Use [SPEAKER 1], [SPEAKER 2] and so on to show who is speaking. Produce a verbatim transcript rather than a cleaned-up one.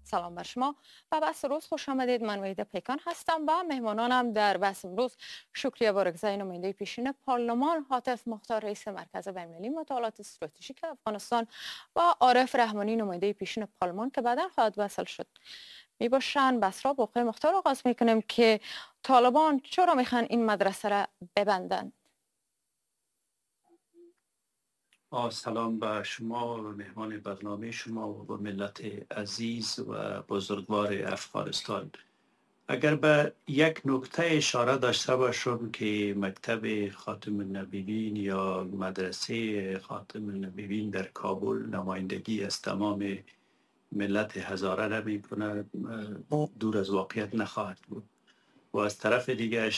[SPEAKER 1] سلام بر شما و بحث روز خوش آمدید. من وحیده پیکان هستم و مهمانانم در بحث امروز شکریه بارگزای نماینده پیشین پارلمان، حاتف مختار رئیس مرکز بین‌المللی مطالعات استراتژیک افغانستان و عارف رحمانی نماینده پیشین پارلمان که بعدا خواهد وصل شد می باشن. بحث را با آقای مختار آغاز میکنیم که طالبان چرا میخوان این مدرسه را ببندند؟
[SPEAKER 2] سلام به شما و مهمان برنامه شما و به ملت عزیز و بزرگوار افغانستان. اگر به یک نکته اشاره داشته باشم که مکتب خاتم النبیین یا مدرسه خاتم النبیین در کابل نمایندگی از تمام ملت هزاره نمی کند، دور از واقعیت نخواهد بود. و از طرف دیگه